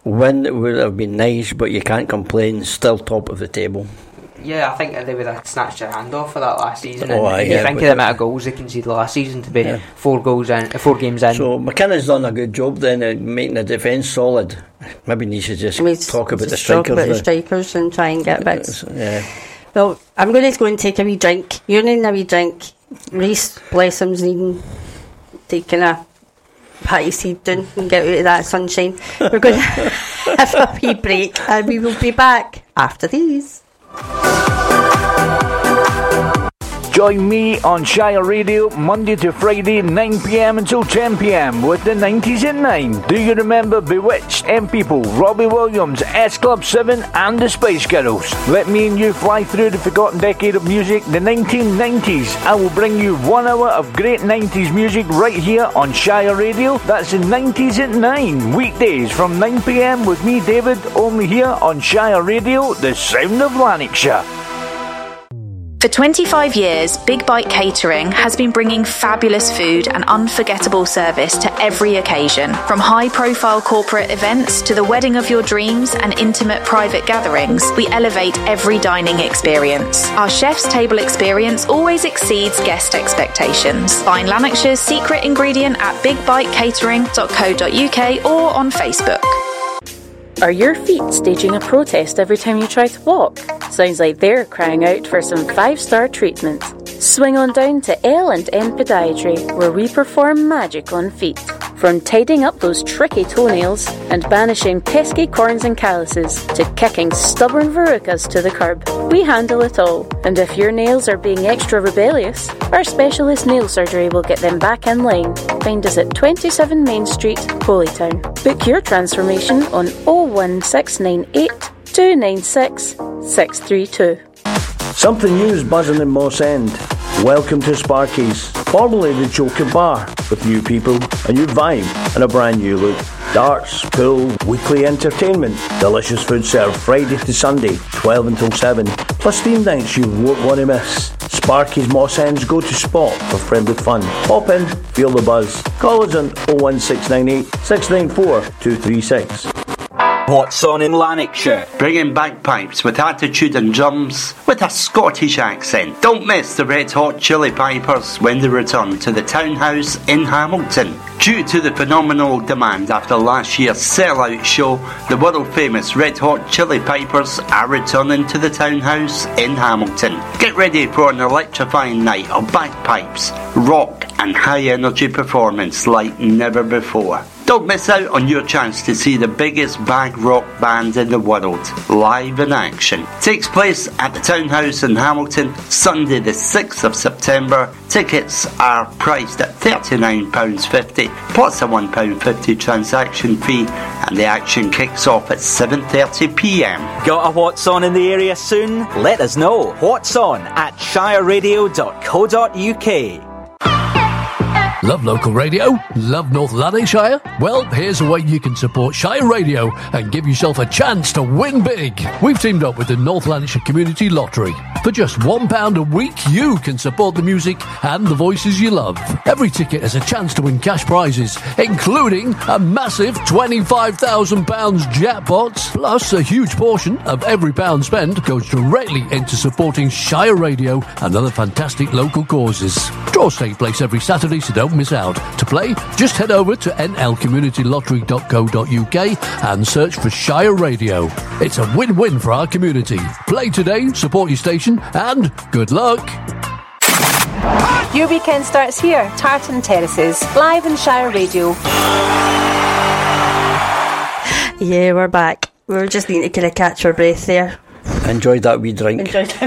win would have been nice, but you can't complain. Still top of the table. Yeah, I think they would have snatched their hand off for that last season. Oh, and if you think of the amount of goals they conceded last season to be 4 games in. So McKinnon's done a good job then at making the defence solid. Maybe he should just talk about the strikers. Talk about the strikers and try and get bits. Yeah. Well, I'm going to go and take a wee drink. You're needing a wee drink. Reese, bless him's taking a patty seed down and get out of that sunshine. We're going to have a wee break and we will be back after these. Join me on Shire Radio Monday to Friday 9pm until 10pm with the 90s at 9. Do you remember Bewitched, M People, Robbie Williams, S Club 7 and the Spice Girls? Let me and you fly through the forgotten decade of music, the 1990s. I will bring you 1 hour of great 90s music right here on Shire Radio. That's the 90s at 9, weekdays from 9pm with me, David, only here on Shire Radio, the sound of Lanarkshire. For 25 years, Big Bite Catering has been bringing fabulous food and unforgettable service to every occasion. From high-profile corporate events to the wedding of your dreams and intimate private gatherings, we elevate every dining experience. Our chef's table experience always exceeds guest expectations. Find Lanarkshire's secret ingredient at bigbitecatering.co.uk or on Facebook. Are your feet staging a protest every time you try to walk? Sounds like they're crying out for some 5-star treatment. Swing on down to L&N Podiatry, where we perform magic on feet. From tidying up those tricky toenails and banishing pesky corns and calluses to kicking stubborn verrucas to the curb, we handle it all. And if your nails are being extra rebellious, our specialist nail surgery will get them back in line. Find us at 27 Main Street, Holytown. Book your transformation on 01698 296 632. Something new is buzzing in Moss End. Welcome to Sparky's, formerly the Joker Bar, with new people, a new vibe and a brand new look. Darts, pool, weekly entertainment, delicious food served Friday to Sunday, 12 until 7, plus theme nights you won't want to miss. Sparky's Moss End's go-to spot for friendly fun. Pop in, feel the buzz. Call us on 01698 694 236. What's on in Lanarkshire? Bringing bagpipes with attitude and drums with a Scottish accent. Don't miss the Red Hot Chili Pipers when they return to the Townhouse in Hamilton. Due to the phenomenal demand after last year's sellout show, the world-famous Red Hot Chili Pipers are returning to the Townhouse in Hamilton. Get ready for an electrifying night of bagpipes, rock and high-energy performance like never before. Don't miss out on your chance to see the biggest bag rock band in the world, live in action. Takes place at the Townhouse in Hamilton, Sunday the 6th of September. Tickets are priced at £39.50, plus a £1.50 transaction fee, and the action kicks off at 7:30pm. Got a What's On in the area soon? Let us know. What's On at shireradio.co.uk. Love local radio? Love North Lanarkshire? Well, here's a way you can support Shire Radio and give yourself a chance to win big. We've teamed up with the North Lanarkshire Community Lottery. For just £1 a week, you can support the music and the voices you love. Every ticket has a chance to win cash prizes, including a massive £25,000 jackpot. Plus, a huge portion of every pound spent goes directly into supporting Shire Radio and other fantastic local causes. Draws take place every Saturday, so don't miss out. To play, just head over to nlcommunitylottery.co.uk and search for Shire Radio. It's a win-win for our community. Play today, support your station, and good luck. Your weekend starts here, Tartan Terraces, live on Shire Radio. Yeah, we're back. We were just needing to kind of catch our breath there. Enjoyed that wee drink.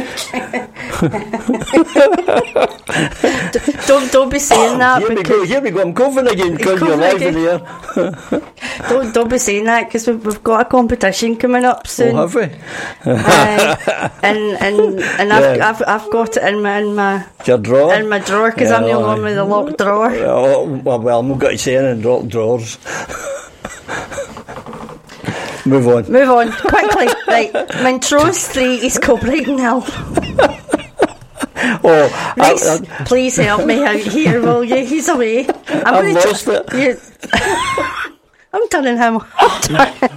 Don't be saying that. Here we go. I'm coughing again because you're live in here. Don't be saying that because we've got a competition coming up soon. Oh, have we? And I've got it in my your drawer. In my drawer because I'm the only one with a locked drawer. Well, I'm not going to say anything. Locked drawers. Move on quickly. Right, Montrose 3, East Kilbride 0. Reece, please help me out here, will you? He's away. I've lost it. I'm turning him.